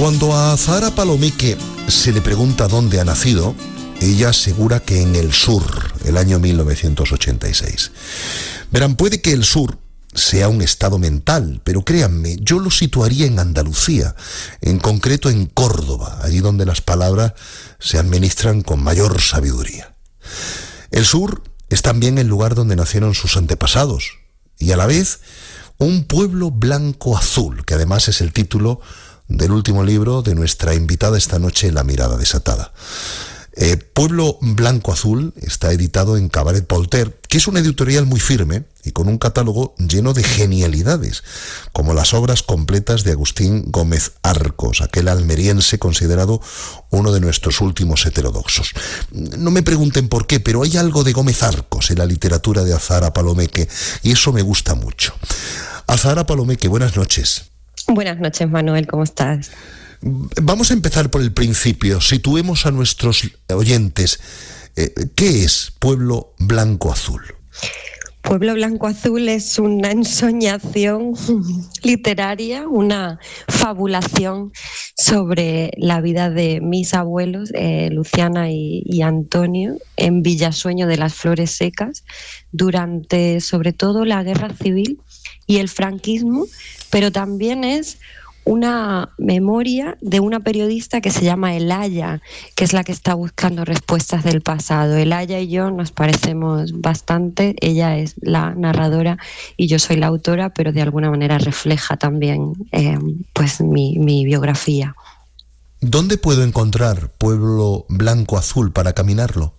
Cuando a Azahara Palomeque se le pregunta dónde ha nacido, ella asegura que en el sur, el año 1986. Verán, puede que el sur sea un estado mental, pero créanme, yo lo situaría en Andalucía, en concreto en Córdoba, allí donde las palabras se administran con mayor sabiduría. El sur es también el lugar donde nacieron sus antepasados, y a la vez un pueblo blanco-azul, que además es el título del último libro de nuestra invitada esta noche, La mirada desatada. Pueblo Blanco-Azul está editado en Cabaret Voltaire, que es una editorial muy firme y con un catálogo lleno de genialidades, como las obras completas de Agustín Gómez Arcos, aquel almeriense considerado uno de nuestros últimos heterodoxos. No me pregunten por qué, pero hay algo de Gómez Arcos en la literatura de Azahara Palomeque y eso me gusta mucho. Azahara Palomeque, buenas noches. Buenas noches, Manuel, ¿cómo estás? Vamos a empezar por el principio. Situemos a nuestros oyentes. ¿Qué es Pueblo Blanco-Azul? Pueblo Blanco-Azul es una ensoñación literaria, una fabulación sobre la vida de mis abuelos, Luciana y Antonio, en Villasueño de las Flores Secas, durante sobre todo la Guerra Civil y el franquismo, pero también es una memoria de una periodista que se llama Elaya, que es la que está buscando respuestas del pasado. Elaya y yo nos parecemos bastante, ella es la narradora y yo soy la autora, pero de alguna manera refleja también pues mi biografía. ¿Dónde puedo encontrar Pueblo Blanco-Azul para caminarlo?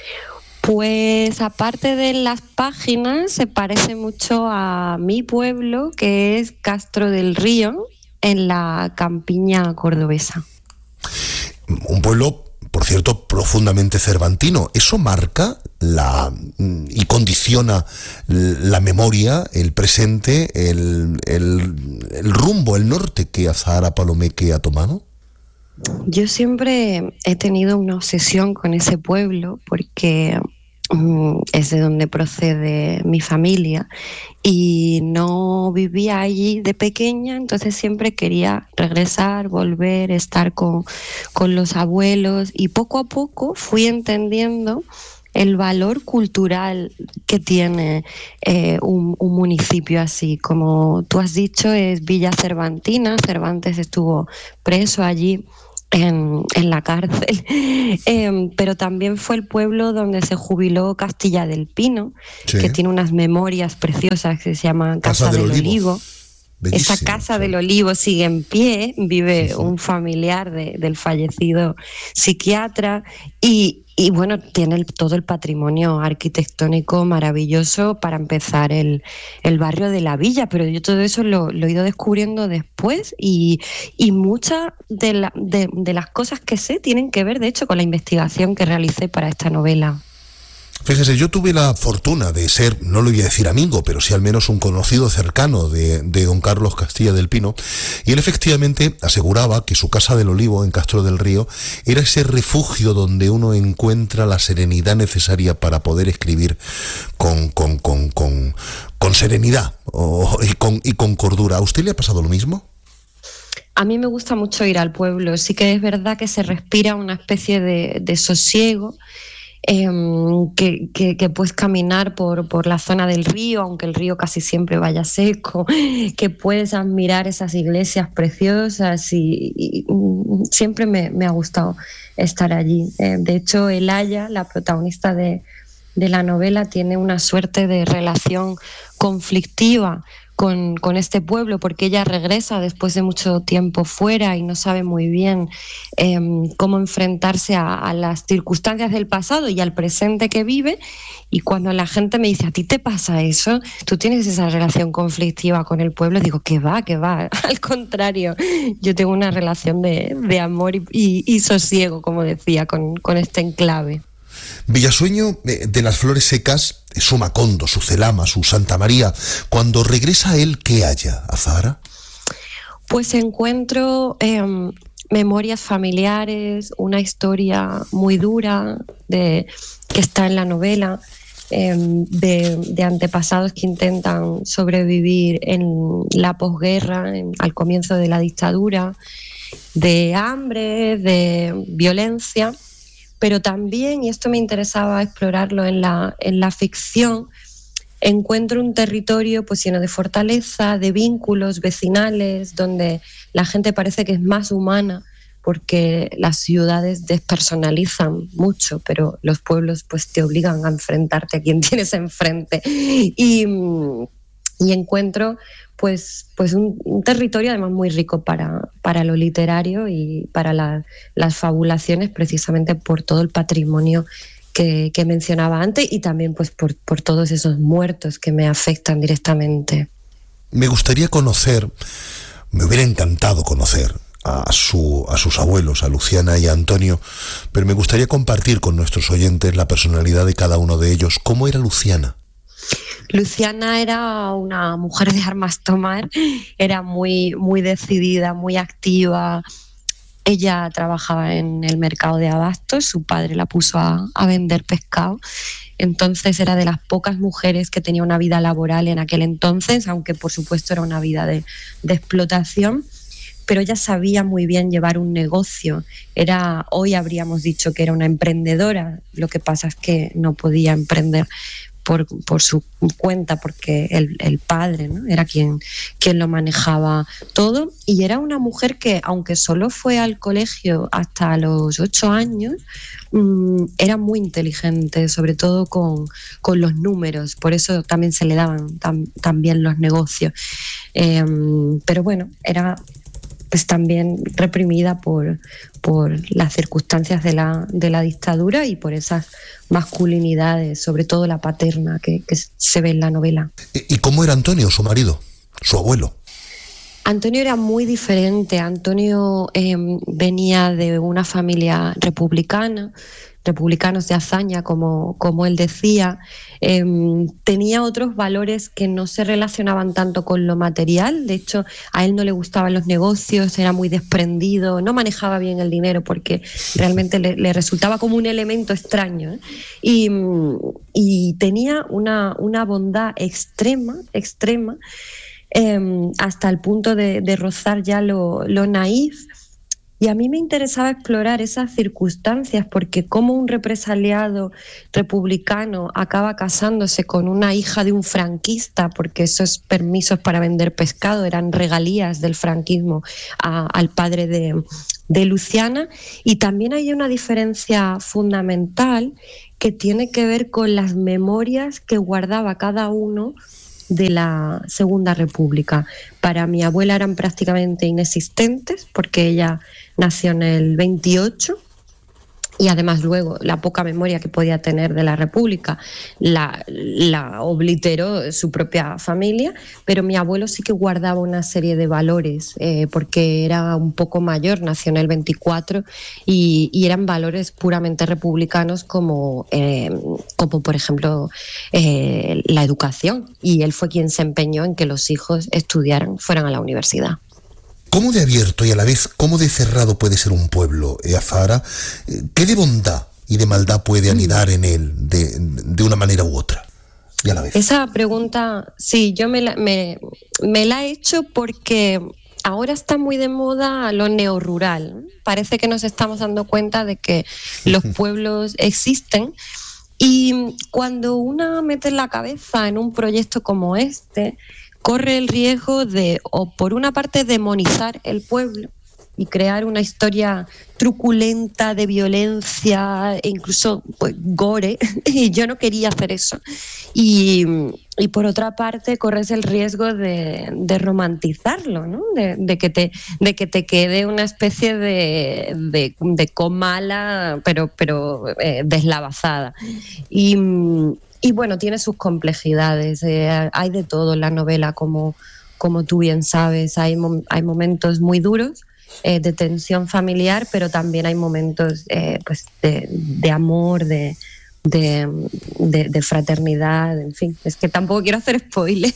Pues aparte de las páginas, se parece mucho a mi pueblo, que es Castro del Río, en la campiña cordobesa. Un pueblo, por cierto, profundamente cervantino. ¿Eso marca y condiciona la memoria, el presente, el rumbo, el norte que Azahara Palomeque ha tomado? Yo siempre he tenido una obsesión con ese pueblo porque es de donde procede mi familia y no vivía allí de pequeña, entonces siempre quería regresar, volver, estar con los abuelos y poco a poco fui entendiendo el valor cultural que tiene un municipio así. Como tú has dicho, es Villa Cervantina, Cervantes estuvo preso allí en la cárcel, pero también fue el pueblo donde se jubiló Castilla del Pino, sí, que tiene unas memorias preciosas que se llaman Casa del Olivo. Bellísimo, esa Casa del Olivo sigue en pie, vive un familiar del fallecido psiquiatra y bueno, tiene todo el patrimonio arquitectónico maravilloso para empezar el barrio de la Villa, pero yo todo eso lo he ido descubriendo después y muchas de las cosas que sé tienen que ver, de hecho, con la investigación que realicé para esta novela. Fíjese, yo tuve la fortuna de ser, no lo voy a decir amigo, pero sí al menos un conocido cercano de don Carlos Castilla del Pino, y él efectivamente aseguraba que su Casa del Olivo en Castro del Río era ese refugio donde uno encuentra la serenidad necesaria para poder escribir con serenidad y con cordura. ¿A usted le ha pasado lo mismo? A mí me gusta mucho ir al pueblo, sí que es verdad que se respira una especie de sosiego, que puedes caminar por la zona del río, aunque el río casi siempre vaya seco, que puedes admirar esas iglesias preciosas y siempre me ha gustado estar allí. De hecho, Elaya, la protagonista de la novela, tiene una suerte de relación conflictiva con este pueblo, porque ella regresa después de mucho tiempo fuera y no sabe muy bien cómo enfrentarse a las circunstancias del pasado y al presente que vive. Y cuando la gente me dice, ¿a ti te pasa eso? ¿Tú tienes esa relación conflictiva con el pueblo? Digo, que va. Al contrario, yo tengo una relación de amor y sosiego, como decía, con este enclave. Villasueño de las Flores Secas, su Macondo, su Celama, su Santa María. Cuando regresa él, ¿qué halla, Azahara? Pues encuentro memorias familiares, una historia muy dura que está en la novela, de antepasados que intentan sobrevivir en la posguerra, al comienzo de la dictadura. de hambre, de violencia, pero también, y esto me interesaba explorarlo en la ficción, encuentro un territorio pues lleno de fortaleza, de vínculos vecinales, donde la gente parece que es más humana, porque las ciudades despersonalizan mucho, pero los pueblos pues te obligan a enfrentarte a quien tienes enfrente. Y encuentro pues un territorio además muy rico para lo literario y para las fabulaciones, precisamente por todo el patrimonio que mencionaba antes, y también pues por todos esos muertos que me afectan directamente. Me gustaría conocer, me hubiera encantado conocer a sus abuelos, a Luciana y a Antonio, pero me gustaría compartir con nuestros oyentes la personalidad de cada uno de ellos. ¿Cómo era Luciana? Luciana era una mujer de armas tomar, era muy, muy decidida, muy activa. Ella trabajaba en el mercado de abastos, su padre la puso a vender pescado, entonces era de las pocas mujeres que tenía una vida laboral en aquel entonces, aunque por supuesto era una vida de explotación, pero ella sabía muy bien llevar un negocio. Hoy habríamos dicho que era una emprendedora, lo que pasa es que no podía emprender por su cuenta, porque el padre, ¿no?, era quien lo manejaba todo, y era una mujer que, aunque solo fue al colegio hasta los 8 años, era muy inteligente, sobre todo con los números, por eso también se le daban tan bien los negocios. Pero bueno, era pues también reprimida por las circunstancias de la dictadura y por esas masculinidades, sobre todo la paterna que se ve en la novela. ¿Y cómo era Antonio, su marido, su abuelo? Antonio era muy diferente. Antonio venía de una familia republicana, republicanos de hazaña, como él decía. Tenía otros valores que no se relacionaban tanto con lo material. De hecho, a él no le gustaban los negocios, era muy desprendido, no manejaba bien el dinero porque realmente le resultaba como un elemento extraño, ¿eh? Y tenía una bondad extrema, hasta el punto de rozar ya lo naif. Y a mí me interesaba explorar esas circunstancias, porque como un represaliado republicano acaba casándose con una hija de un franquista, porque esos permisos para vender pescado eran regalías del franquismo al padre de Luciana. Y también hay una diferencia fundamental que tiene que ver con las memorias que guardaba cada uno de la Segunda República. Para mi abuela eran prácticamente inexistentes, porque ella nació en el 28 y además luego la poca memoria que podía tener de la República la obliteró su propia familia, pero mi abuelo sí que guardaba una serie de valores, porque era un poco mayor, nació en el 24 y eran valores puramente republicanos como por ejemplo la educación, y él fue quien se empeñó en que los hijos fueran a la universidad. ¿Cómo de abierto y a la vez cómo de cerrado puede ser un pueblo, Azahara? ¿Qué de bondad y de maldad puede anidar en él de una manera u otra? Y a la vez. Esa pregunta, sí, yo me la he hecho porque ahora está muy de moda lo neorrural. Parece que nos estamos dando cuenta de que los pueblos existen, y cuando una mete la cabeza en un proyecto como este, corre el riesgo de, o por una parte, demonizar el pueblo y crear una historia truculenta de violencia e incluso pues, gore, y yo no quería hacer eso. Y por otra parte, corres el riesgo de romantizarlo, ¿no? de que te quede una especie de comala, pero deslavazada. Y bueno, tiene sus complejidades. Hay de todo en la novela, como tú bien sabes. Hay momentos muy duros, de tensión familiar, pero también hay momentos pues de amor, de fraternidad, en fin. Es que tampoco quiero hacer spoiler.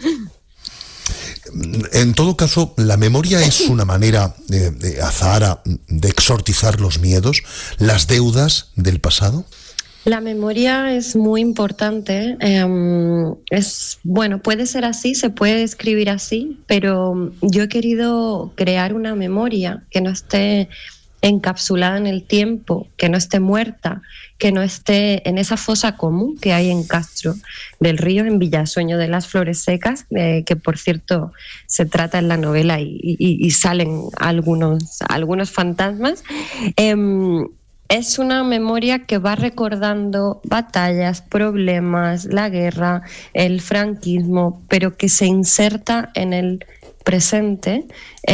En todo caso, la memoria es una manera, Azahara, de exorcizar los miedos, las deudas del pasado. La memoria es muy importante. Bueno, puede ser así, se puede escribir así, pero yo he querido crear una memoria que no esté encapsulada en el tiempo, que no esté muerta, que no esté en esa fosa común que hay en Castro del Río, en Villasueño de las Flores Secas, que por cierto se trata en la novela y salen algunos fantasmas. Es una memoria que va recordando batallas, problemas, la guerra, el franquismo, pero que se inserta en el presente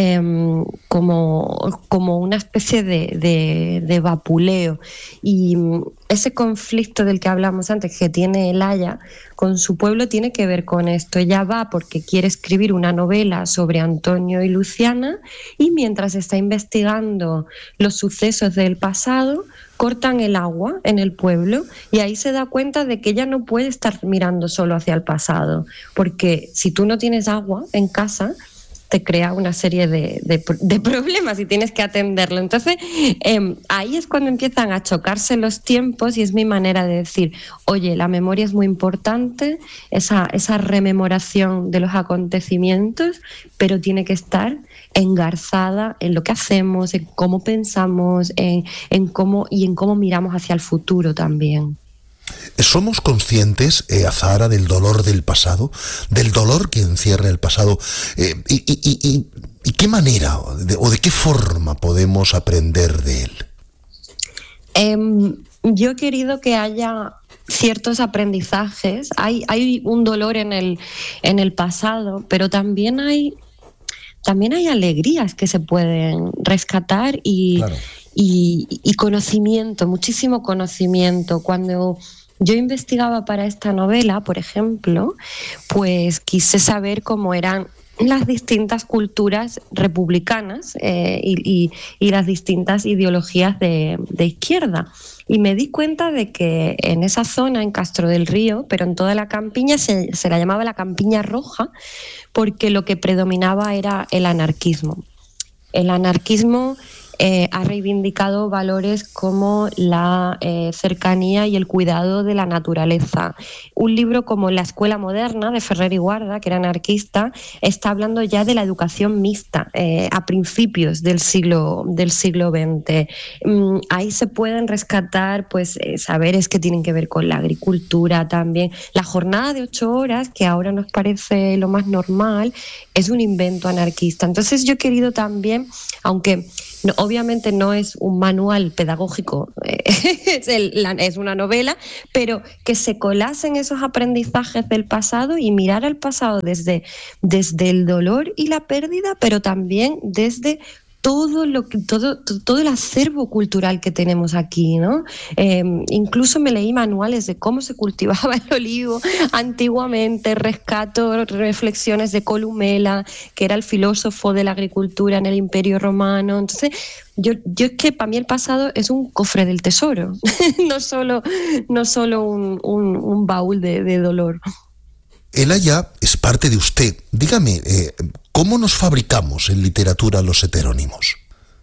como una especie de vapuleo. Y ese conflicto del que hablamos antes que tiene Elaya con su pueblo tiene que ver con esto. Ella va porque quiere escribir una novela sobre Antonio y Luciana, y mientras está investigando los sucesos del pasado, cortan el agua en el pueblo, y ahí se da cuenta de que ella no puede estar mirando solo hacia el pasado, porque si tú no tienes agua en casa, te crea una serie de problemas y tienes que atenderlo. Entonces, ahí es cuando empiezan a chocarse los tiempos, y es mi manera de decir, oye, la memoria es muy importante, esa rememoración de los acontecimientos, pero tiene que estar engarzada en lo que hacemos, en cómo pensamos, en cómo miramos hacia el futuro también. ¿Somos conscientes, Azahara, del dolor del pasado, del dolor que encierra el pasado? ¿Y qué manera o de qué forma podemos aprender de él? Yo he querido que haya ciertos aprendizajes. Hay un dolor en el pasado, pero también hay alegrías que se pueden rescatar Claro. y conocimiento, muchísimo conocimiento. Cuando yo investigaba para esta novela, por ejemplo, pues quise saber cómo eran las distintas culturas republicanas y las distintas ideologías de izquierda. Y me di cuenta de que en esa zona, en Castro del Río, pero en toda la campiña, se la llamaba la campiña roja, porque lo que predominaba era el anarquismo. El anarquismo ha reivindicado valores como la cercanía y el cuidado de la naturaleza. Un libro como La Escuela Moderna, de Ferrer y Guarda, que era anarquista, está hablando ya de la educación mixta a principios del siglo XX. Ahí se pueden rescatar pues saberes que tienen que ver con la agricultura también. La jornada de 8 horas, que ahora nos parece lo más normal, es un invento anarquista. Entonces yo he querido también, aunque obviamente no es un manual pedagógico, es una novela, pero que se colasen esos aprendizajes del pasado y mirar al pasado desde el dolor y la pérdida, pero también desde todo el acervo cultural que tenemos aquí, ¿no? Incluso me leí manuales de cómo se cultivaba el olivo antiguamente, rescato reflexiones de Columela, que era el filósofo de la agricultura en el Imperio Romano. Entonces, yo es que para mí el pasado es un cofre del tesoro, no solo un baúl de dolor. Elaya es parte de usted. Dígame, ¿cómo nos fabricamos en literatura los heterónimos?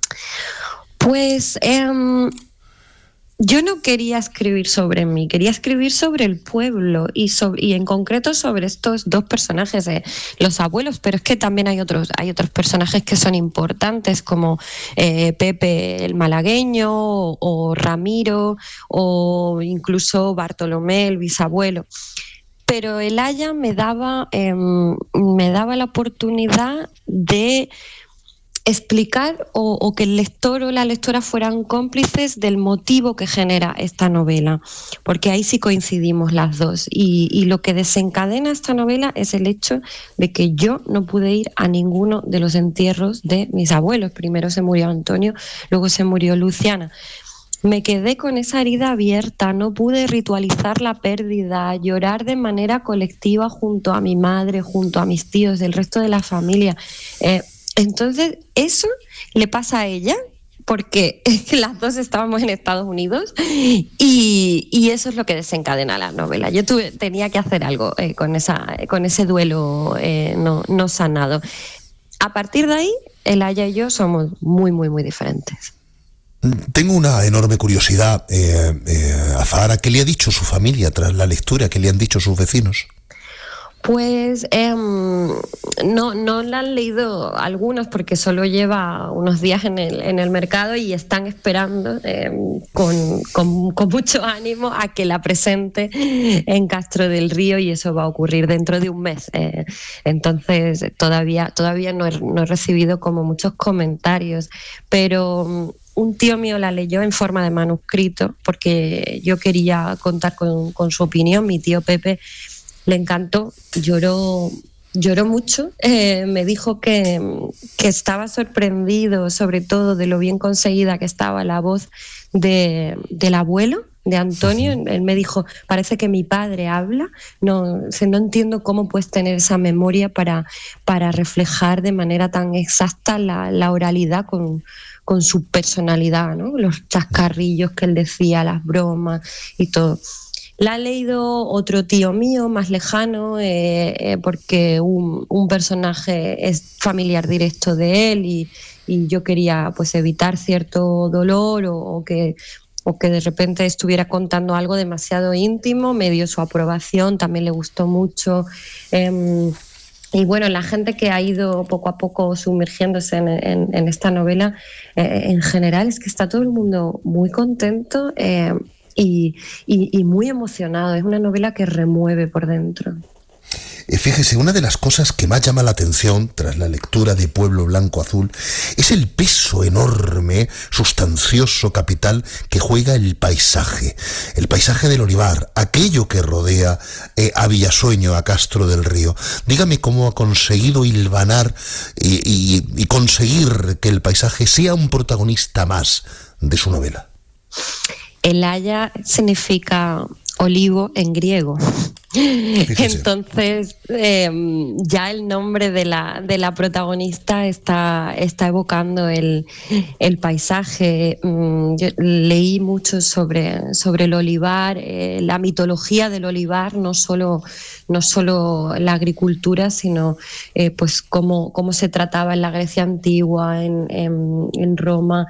Pues yo no quería escribir sobre mí, quería escribir sobre el pueblo y en concreto sobre estos dos personajes, los abuelos, pero es que también hay otros personajes que son importantes, como Pepe el malagueño o Ramiro o incluso Bartolomé el bisabuelo. Pero Elaya me daba la oportunidad de explicar o que el lector o la lectora fueran cómplices del motivo que genera esta novela, porque ahí sí coincidimos las dos. Y lo que desencadena esta novela es el hecho de que yo no pude ir a ninguno de los entierros de mis abuelos. Primero se murió Antonio, luego se murió Luciana. Me quedé con esa herida abierta, no pude ritualizar la pérdida, llorar de manera colectiva junto a mi madre, junto a mis tíos, del resto de la familia. Entonces, eso le pasa a ella, porque las dos estábamos en Estados Unidos y eso es lo que desencadena la novela. Yo tenía que hacer algo con ese duelo no sanado. A partir de ahí, Elaya y yo somos muy, muy, muy diferentes. Tengo una enorme curiosidad, Azahara, ¿qué le ha dicho su familia tras la lectura? ¿Qué le han dicho sus vecinos? Pues no la han leído algunos porque solo lleva unos días en el mercado y están esperando con mucho ánimo a que la presente en Castro del Río, y eso va a ocurrir dentro de un mes. Entonces todavía no he recibido como muchos comentarios, pero un tío mío la leyó en forma de manuscrito porque yo quería contar con su opinión. Mi tío Pepe le encantó, lloró mucho, me dijo que estaba sorprendido sobre todo de lo bien conseguida que estaba la voz del abuelo, de Antonio. Él me dijo, parece que mi padre habla, no entiendo cómo puedes tener esa memoria para reflejar de manera tan exacta la oralidad con su personalidad, ¿no? Los chascarrillos que él decía, las bromas y todo. La ha leído otro tío mío más lejano, porque un personaje es familiar directo de él y yo quería pues evitar cierto dolor o que de repente estuviera contando algo demasiado íntimo. Me dio su aprobación, también le gustó mucho. Y bueno, la gente que ha ido poco a poco sumergiéndose en esta novela, en general es que está todo el mundo muy contento. Y muy emocionado. Es una novela que remueve por dentro. Fíjese, una de las cosas que más llama la atención tras la lectura de Pueblo Blanco Azul es el peso enorme, sustancioso, capital que juega el paisaje del olivar, aquello que rodea a Villasueño, a Castro del Río. Dígame cómo ha conseguido hilvanar y conseguir que el paisaje sea un protagonista más de su novela. El haya significa olivo en griego. Fíjese. Entonces ya el nombre de la protagonista está evocando el paisaje. Yo leí mucho sobre el olivar, la mitología del olivar, no solo la agricultura, sino pues cómo se trataba en la Grecia antigua, en Roma,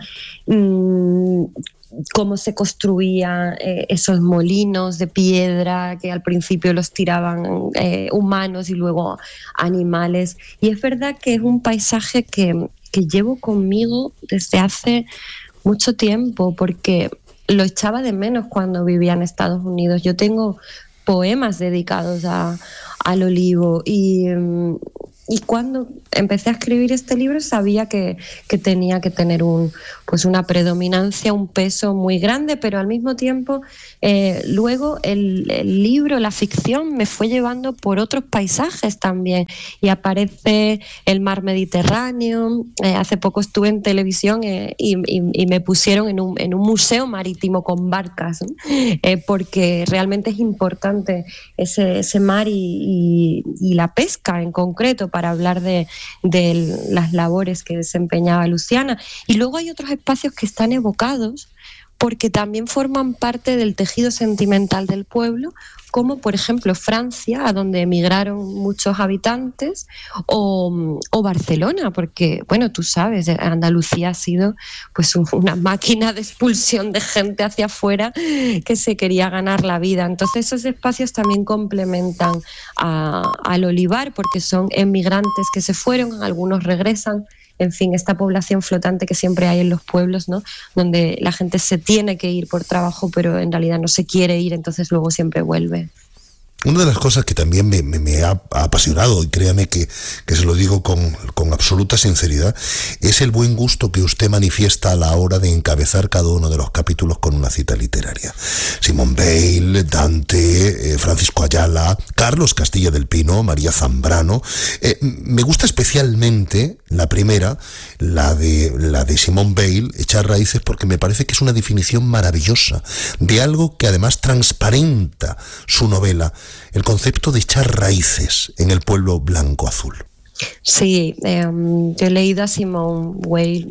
cómo se construían esos molinos de piedra que al principio los tiraban humanos y luego animales. Y es verdad que es un paisaje que llevo conmigo desde hace mucho tiempo, porque lo echaba de menos cuando vivía en Estados Unidos. Yo tengo poemas dedicados al olivo y cuando empecé a escribir este libro sabía que tenía que tener una predominancia, un peso muy grande, pero al mismo tiempo luego el libro, la ficción, me fue llevando por otros paisajes también, y aparece el mar Mediterráneo. Hace poco estuve en televisión y me pusieron en un museo marítimo con barcas, porque realmente es importante ese mar y la pesca en concreto, para hablar de las labores que desempeñaba Luciana. Y luego hay otros espacios que están evocados porque también forman parte del tejido sentimental del pueblo, como por ejemplo Francia, a donde emigraron muchos habitantes, o Barcelona, porque bueno, tú sabes, Andalucía ha sido pues una máquina de expulsión de gente hacia afuera que se quería ganar la vida. Entonces esos espacios también complementan al olivar, porque son emigrantes que se fueron, algunos regresan. En fin, esta población flotante que siempre hay en los pueblos, ¿no? Donde la gente se tiene que ir por trabajo, pero en realidad no se quiere ir, entonces luego siempre vuelve. Una de las cosas que también me ha apasionado, y créame que se lo digo con absoluta sinceridad, es el buen gusto que usted manifiesta a la hora de encabezar cada uno de los capítulos con una cita literaria. Simone Weil, Dante, Francisco Ayala, Carlos Castilla del Pino, María Zambrano. Me gusta especialmente la primera, la de Simone Weil, Echar raíces, porque me parece que es una definición maravillosa de algo que además transparenta su novela, el concepto de echar raíces en el pueblo blanco azul. Sí, yo he leído a Simone Weil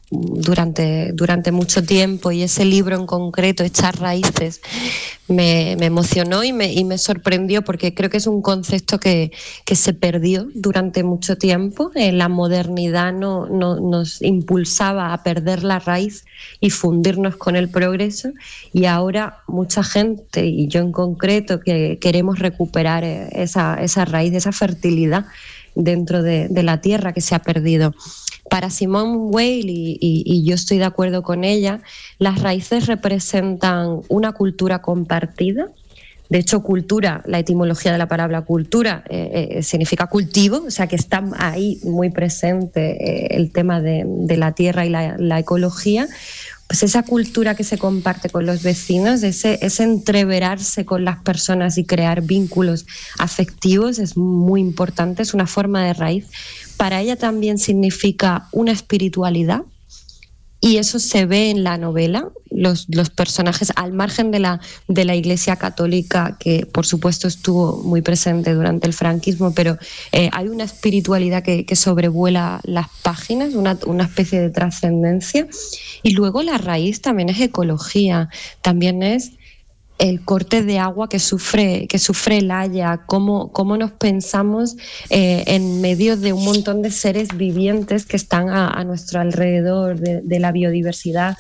durante mucho tiempo, y ese libro en concreto, Echar Raíces, me emocionó y me sorprendió, porque creo que es un concepto que se perdió durante mucho tiempo. La modernidad nos impulsaba a perder la raíz y fundirnos con el progreso, y ahora mucha gente, y yo en concreto, que queremos recuperar esa raíz, esa fertilidad dentro de la tierra que se ha perdido. Para Simone Weil, y yo estoy de acuerdo con ella, las raíces representan una cultura compartida. De hecho, cultura, la etimología de la palabra cultura significa cultivo, o sea que está ahí muy presente el tema de la tierra y la ecología. Pues esa cultura que se comparte con los vecinos, ese entreverarse con las personas y crear vínculos afectivos es muy importante, es una forma de raíz. Para ella también significa una espiritualidad, y eso se ve en la novela. Los personajes, al margen de la Iglesia Católica, que por supuesto estuvo muy presente durante el franquismo, pero hay una espiritualidad que sobrevuela las páginas, una especie de trascendencia. Y luego la raíz también es ecología, también es el corte de agua que sufre el Haya, cómo nos pensamos en medio de un montón de seres vivientes que están a nuestro alrededor, de la biodiversidad,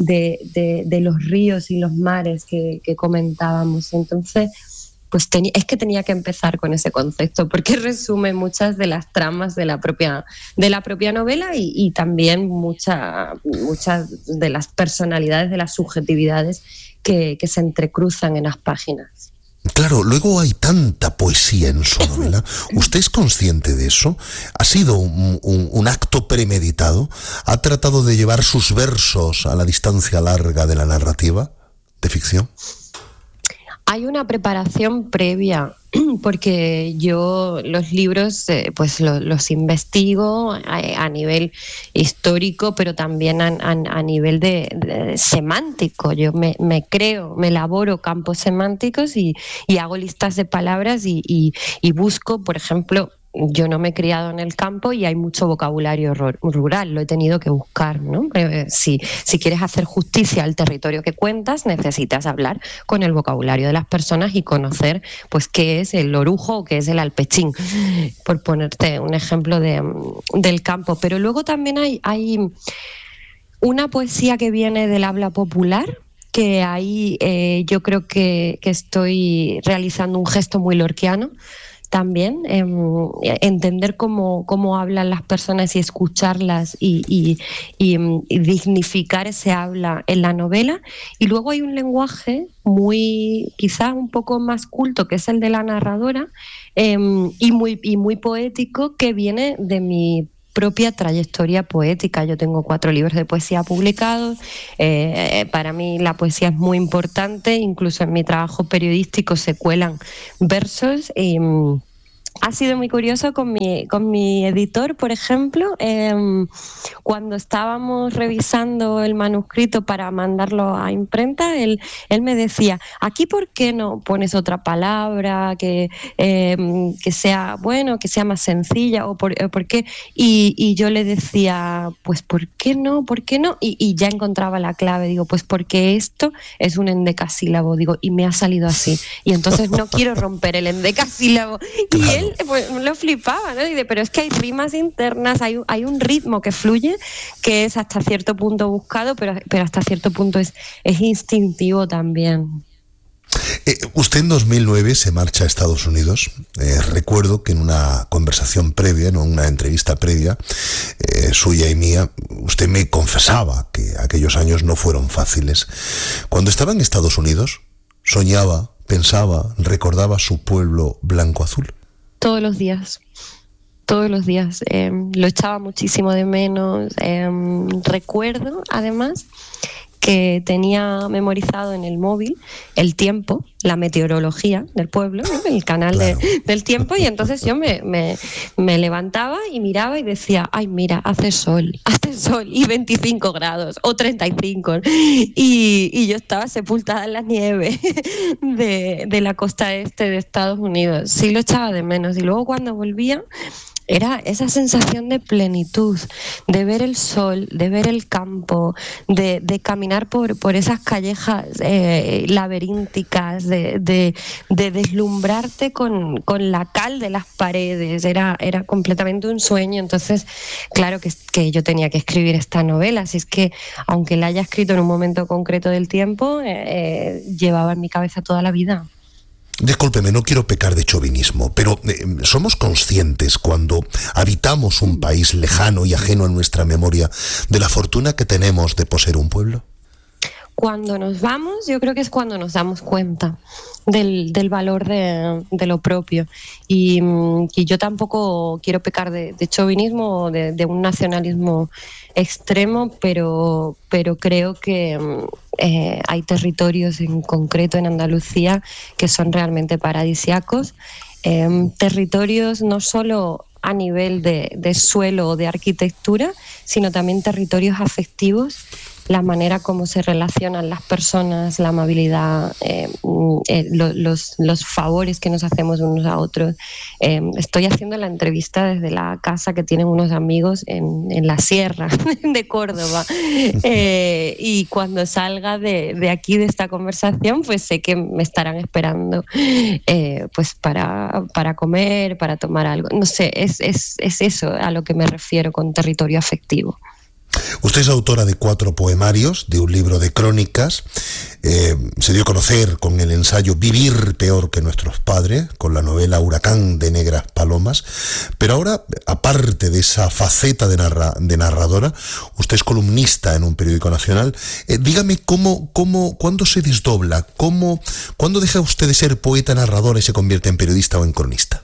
de los ríos y los mares que comentábamos. Entonces, pues tenía que empezar con ese concepto, porque resume muchas de las tramas de la propia novela, y también muchas de las personalidades, de las subjetividades que se entrecruzan en las páginas. Claro, luego hay tanta poesía en su novela. ¿Usted es consciente de eso? ¿Ha sido un acto premeditado? ¿Ha tratado de llevar sus versos a la distancia larga de la narrativa de ficción? Hay una preparación previa, porque yo los libros pues los investigo a nivel histórico, pero también a nivel de semántico. Yo me elaboro campos semánticos y hago listas de palabras y busco, por ejemplo. Yo no me he criado en el campo y hay mucho vocabulario rural, lo he tenido que buscar, ¿no? Si quieres hacer justicia al territorio que cuentas, necesitas hablar con el vocabulario de las personas y conocer, pues, qué es el orujo o qué es el alpechín, por ponerte un ejemplo del campo. Pero luego también hay una poesía que viene del habla popular, que ahí yo creo que estoy realizando un gesto muy lorquiano. También entender cómo hablan las personas y escucharlas y dignificar ese habla en la novela. Y luego hay un lenguaje quizás un poco más culto, que es el de la narradora, y muy poético, que viene de mi propia trayectoria poética. Yo tengo 4 libros de poesía publicados. Para mí la poesía es muy importante, incluso en mi trabajo periodístico se cuelan versos. Ha sido muy curioso con mi editor, por ejemplo, cuando estábamos revisando el manuscrito para mandarlo a imprenta, él me decía: aquí ¿por qué no pones otra palabra que sea que sea más sencilla, o por qué? Y yo le decía, pues ¿por qué no? Y ya encontraba la clave. Digo, pues porque esto es un endecasílabo, digo, y me ha salido así, y entonces no quiero romper el endecasílabo. Y él pues lo flipaba, ¿no? Dice, pero es que hay rimas internas, hay un ritmo que fluye, que es hasta cierto punto buscado, pero hasta cierto punto es instintivo también. Usted en 2009 se marcha a Estados Unidos. Recuerdo que en una conversación previa, en una entrevista previa suya y mía, usted me confesaba que aquellos años no fueron fáciles. Cuando estaba en Estados Unidos, soñaba, pensaba, recordaba su pueblo blanco-azul. Todos los días. Lo echaba muchísimo de menos. Recuerdo, además, que tenía memorizado en el móvil el tiempo, la meteorología del pueblo, ¿no? El canal del tiempo, y entonces yo me levantaba y miraba y decía, ay, mira, hace sol y 25 grados o 35, y yo estaba sepultada en la nieve de la costa este de Estados Unidos. Sí lo echaba de menos, y luego cuando volvía era esa sensación de plenitud, de ver el sol, de ver el campo, de caminar por esas callejas laberínticas, de deslumbrarte con la cal de las paredes. Era completamente un sueño. Entonces, claro que yo tenía que escribir esta novela. Así es que, aunque la haya escrito en un momento concreto del tiempo, llevaba en mi cabeza toda la vida. Discúlpeme, no quiero pecar de chauvinismo, pero ¿somos conscientes cuando habitamos un país lejano y ajeno a nuestra memoria de la fortuna que tenemos de poseer un pueblo? Cuando nos vamos, yo creo que es cuando nos damos cuenta del valor de lo propio. Y yo tampoco quiero pecar de chauvinismo o de un nacionalismo extremo, pero creo que hay territorios en concreto en Andalucía que son realmente paradisíacos. Territorios no solo a nivel de suelo o de arquitectura, sino también territorios afectivos, la manera como se relacionan las personas, la amabilidad, los favores que nos hacemos unos a otros. Estoy haciendo la entrevista desde la casa que tienen unos amigos en la sierra de Córdoba, y cuando salga de aquí, de esta conversación, pues sé que me estarán esperando pues para comer, para tomar algo. No sé, es eso a lo que me refiero con territorio afectivo. Usted es autora de 4 poemarios, de un libro de crónicas, se dio a conocer con el ensayo Vivir peor que nuestros padres, con la novela Huracán de negras palomas, pero ahora, aparte de esa faceta de narradora, usted es columnista en un periódico nacional. Dígame ¿cuándo se desdobla? ¿Cuándo deja usted de ser poeta narradora y se convierte en periodista o en cronista?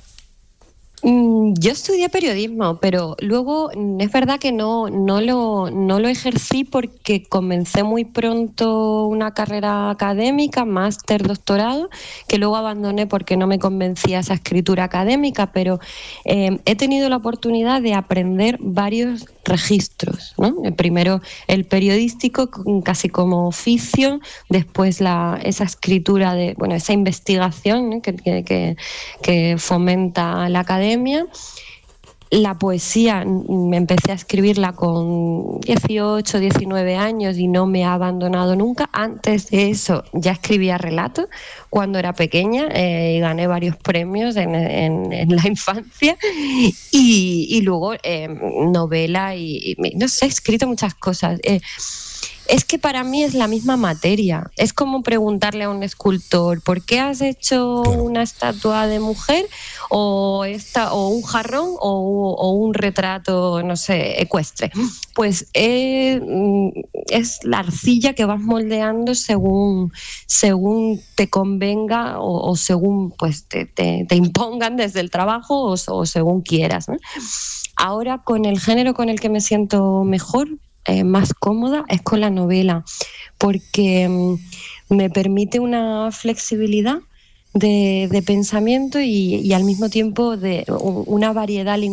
Yo estudié periodismo, pero luego es verdad que no lo ejercí porque comencé muy pronto una carrera académica, máster, doctorado, que luego abandoné porque no me convencía esa escritura académica, pero he tenido la oportunidad de aprender varios registros, ¿no? Primero el periodístico, casi como oficio, después esa escritura esa investigación, ¿no? que fomenta la academia. La poesía me empecé a escribirla con 18, 19 años y no me ha abandonado nunca. Antes de eso ya escribía relatos cuando era pequeña, y gané varios premios en la infancia, y luego novela y no sé, he escrito muchas cosas. Es que para mí es la misma materia. Es como preguntarle a un escultor, ¿por qué has hecho una estatua de mujer o un jarrón o un retrato, no sé, ecuestre? Pues es la arcilla que vas moldeando según te convenga o según pues te impongan desde el trabajo o según quieras, ¿no? Ahora, con el género con el que me siento mejor, más cómoda, es con la novela, porque me permite una flexibilidad de pensamiento y al mismo tiempo de una variedad lingüística